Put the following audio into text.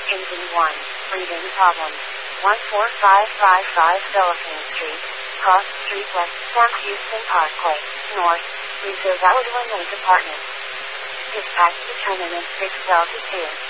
Engine 1, breathing problems. 14555 Philippine Street, Cross Street West, North Houston Parkway, North, Rizzo Valley Department. Dispatch determinant 6 Delta 2.